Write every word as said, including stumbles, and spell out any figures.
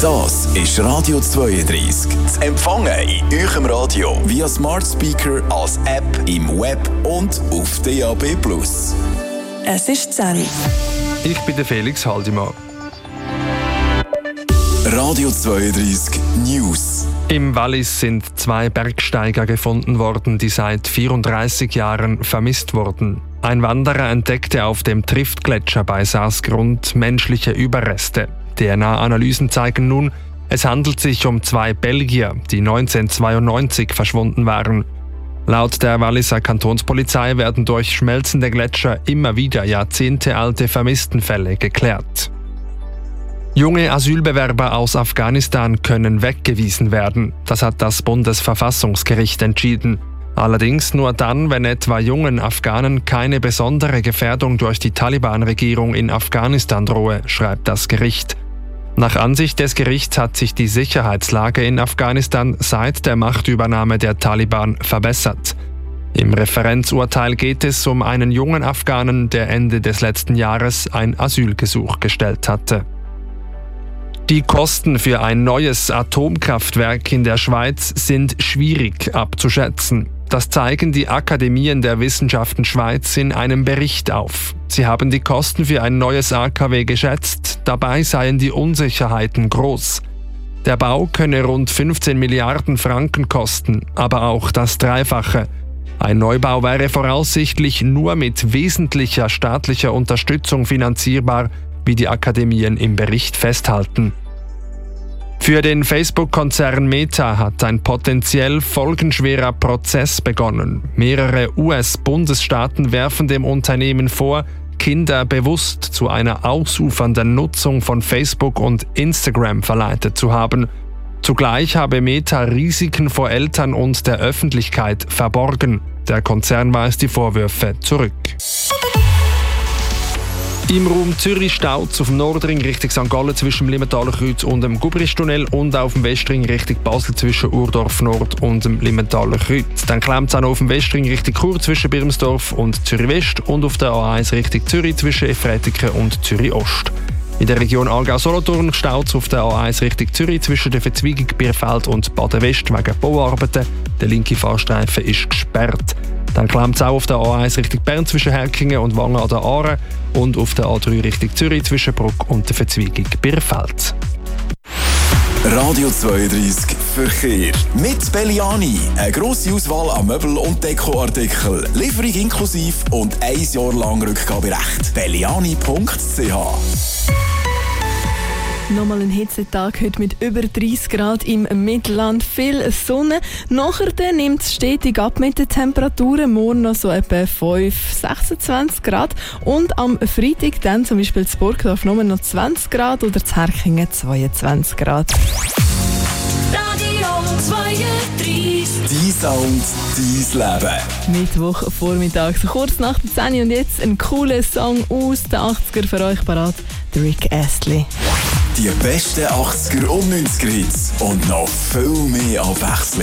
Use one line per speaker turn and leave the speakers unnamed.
Das ist Radio zweiunddreißig. Zu empfangen in eurem Radio via Smart Speaker, als App, im Web und auf D A B Plus.
Es ist zehn.
Ich bin der Felix Haldimann.
Radio zweiunddreißig News.
Im Wallis sind zwei Bergsteiger gefunden worden, die seit vierunddreißig Jahren vermisst wurden. Ein Wanderer entdeckte auf dem Triftgletscher bei Saasgrund menschliche Überreste. D N A-Analysen zeigen nun, es handelt sich um zwei Belgier, die neunzehnhundertzweiundneunzig verschwunden waren. Laut der Walliser Kantonspolizei werden durch schmelzende Gletscher immer wieder jahrzehntealte Vermisstenfälle geklärt. Junge Asylbewerber aus Afghanistan können weggewiesen werden. Das hat das Bundesverfassungsgericht entschieden. Allerdings nur dann, wenn etwa jungen Afghanen keine besondere Gefährdung durch die Taliban-Regierung in Afghanistan drohe, schreibt das Gericht. Nach Ansicht des Gerichts hat sich die Sicherheitslage in Afghanistan seit der Machtübernahme der Taliban verbessert. Im Referenzurteil geht es um einen jungen Afghanen, der Ende des letzten Jahres ein Asylgesuch gestellt hatte. Die Kosten für ein neues Atomkraftwerk in der Schweiz sind schwierig abzuschätzen. Das zeigen die Akademien der Wissenschaften Schweiz in einem Bericht auf. Sie haben die Kosten für ein neues A K W geschätzt, dabei seien die Unsicherheiten groß. Der Bau könne rund fünfzehn Milliarden Franken kosten, aber auch das Dreifache. Ein Neubau wäre voraussichtlich nur mit wesentlicher staatlicher Unterstützung finanzierbar, wie die Akademien im Bericht festhalten. Für den Facebook-Konzern Meta hat ein potenziell folgenschwerer Prozess begonnen. Mehrere U S-Bundesstaaten werfen dem Unternehmen vor, Kinder bewusst zu einer ausufernden Nutzung von Facebook und Instagram verleitet zu haben. Zugleich habe Meta Risiken vor Eltern und der Öffentlichkeit verborgen. Der Konzern weist die Vorwürfe zurück. Im Raum Zürich staut auf dem Nordring Richtung Sankt Gallen zwischen dem Limmentaler Kreuz und dem Gubristunnel und auf dem Westring Richtung Basel zwischen Urdorf Nord und dem Limmentaler Kreuz. Dann klemmt es auch noch auf dem Westring Richtung Chur zwischen Birmsdorf und Zürich West und auf der A eins Richtung Zürich zwischen Efretiken und Zürich Ost. In der Region Aargau-Solothurn staut es auf der A eins Richtung Zürich zwischen der Verzweigung Bierfeld und Baden-West wegen Bauarbeiten. Der linke Fahrstreifen ist gesperrt. Dann klemmt es auch auf der A eins Richtung Bern zwischen Herkingen und Wangen an der Aare und auf der A drei Richtung Zürich zwischen Bruck und der Verzweigung Bierfeld.
Radio zweiunddreißig Verkehr. Mit Belliani. Eine grosse Auswahl an Möbel- und Dekoartikeln. Lieferung inklusive und ein Jahr lang Rückgaberecht. belliani punkt c h.
Nochmal ein Hitzetag heute mit über dreißig Grad im Mittelland, viel Sonne. Nachher nimmt es stetig ab mit den Temperaturen. Morgen noch so etwa fünf, sechsundzwanzig Grad. Und am Freitag dann zum Beispiel in Burgdorf nur noch zwanzig Grad oder in Herkingen zweiundzwanzig Grad.
Radio zweiunddreißig.
Dein Sound, dein Leben.
Mittwoch Vormittag, so kurz nach der zehn und jetzt ein cooler Song aus den achtziger für euch parat, Rick Astley.
Die besten achtziger und neunziger Hits und noch viel mehr Abwechslung.